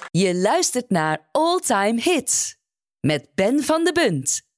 Je luistert naar All Time Hits met Ben van de Bunt.